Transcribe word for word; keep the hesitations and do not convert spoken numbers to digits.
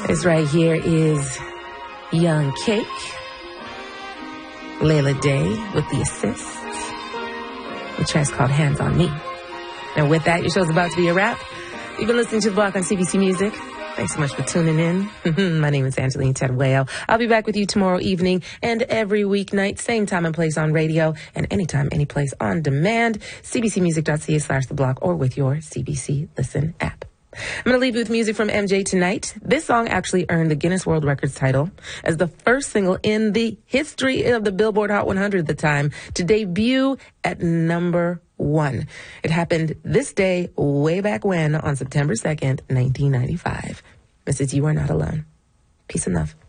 This right here is Young Cake, Layla Day with the assist. The track's called Hands on Me. And with that, your show's about to be a wrap. You've been listening to The Block on C B C Music. Thanks so much for tuning in. My name is Angeline Tedwell. I'll be back with you tomorrow evening and every weeknight, same time and place on radio, and anytime, any place on demand. cbcmusic.ca slash The Block or with your C B C Listen app. I'm going to leave you with music from M J tonight. This song actually earned the Guinness World Records title as the first single in the history of the Billboard Hot one hundred at the time to debut at number one. It happened this day way back when on September second, nineteen ninety-five. Missus You Are Not Alone. Peace and love.